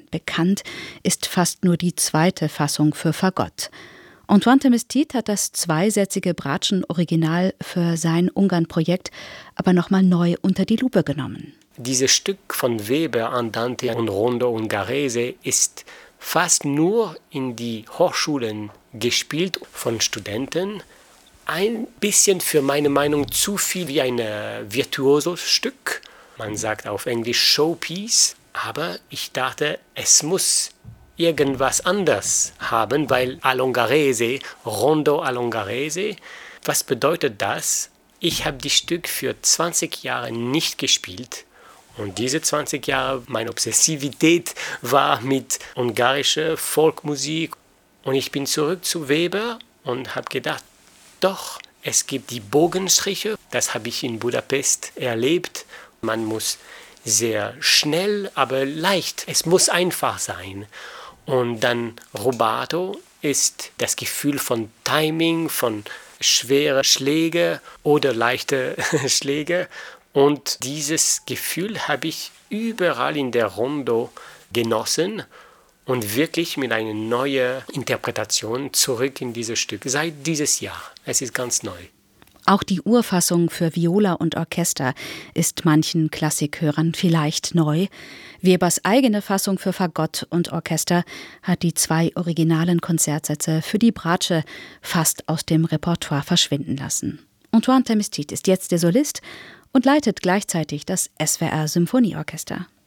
weltweit bekannt, ist fast nur die zweite Fassung für Fagott. Antoine Temestit hat das zweisätzige Bratschen-Original für sein Ungarn-Projekt aber nochmal neu unter die Lupe genommen. Dieses Stück von Weber, Andante und Rondo Ungherese ist fast nur in die Hochschulen gespielt von Studenten. Ein bisschen für meine Meinung zu viel wie ein Virtuoso-Stück. Man sagt auf Englisch Showpiece. Aber ich dachte, es muss irgendwas anders haben, weil all'Ungherese, Rondo all'Ungherese, was bedeutet das? Ich habe die Stück für 20 Jahre nicht gespielt und diese 20 Jahre, meine Obsessivität war mit ungarischer Folkmusik und ich bin zurück zu Weber und habe gedacht, doch, es gibt die Bogenstriche, das habe ich in Budapest erlebt, man muss sehr schnell, aber leicht, es muss einfach sein. Und dann Rubato ist das Gefühl von Timing, von schweren Schlägen oder leichten Schlägen. Und dieses Gefühl habe ich überall in der Rondo genossen und wirklich mit einer neuen Interpretation zurück in dieses Stück. Seit dieses Jahr. Es ist ganz neu. Auch die Urfassung für Viola und Orchester ist manchen Klassikhörern vielleicht neu. Webers eigene Fassung für Fagott und Orchester hat die 2 originalen Konzertsätze für die Bratsche fast aus dem Repertoire verschwinden lassen. Antoine Temestit ist jetzt der Solist und leitet gleichzeitig das SWR Symphonieorchester.